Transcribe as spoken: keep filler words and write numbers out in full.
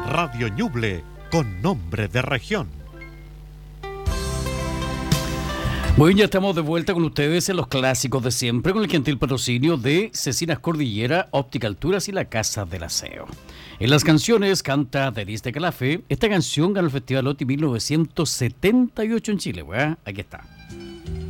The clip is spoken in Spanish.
Radio Ñuble, con nombre de región. Muy bien, ya estamos de vuelta con ustedes en los clásicos de siempre, con el gentil patrocinio de Cecinas Cordillera, Óptica Alturas y la Casa del Aseo. En las canciones canta Denis de Calafé. Esta canción ganó el Festival OTI mil novecientos setenta y ocho en Chile, ¿verdad? Aquí está.